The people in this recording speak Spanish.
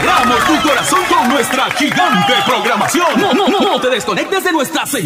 alegramos tu corazón con nuestra gigante programación. No te desconectes de nuestra señal.